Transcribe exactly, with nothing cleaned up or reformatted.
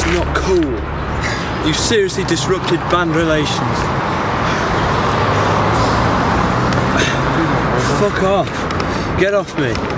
not cool. You seriously disrupted band relations. Fuck off. Get off me.